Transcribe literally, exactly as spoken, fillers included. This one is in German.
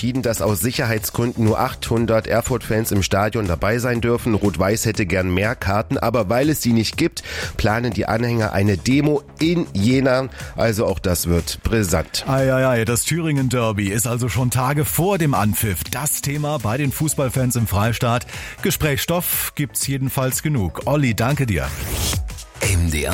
entschieden, dass aus Sicherheitsgründen nur achthundert Erfurt-Fans im Stadion dabei sein dürfen. Rot-Weiß hätte gern mehr Karten, aber weil es sie nicht gibt, planen die Anhänger eine Demo in Jena. Also auch das wird brisant. Eieiei, das Thüringen-Derby ist also schon Tage vor dem Anpfiff das Thema bei den Fußballfans im Freistaat. Gesprächsstoff gibt's jedenfalls genug. Olli, danke dir. M D R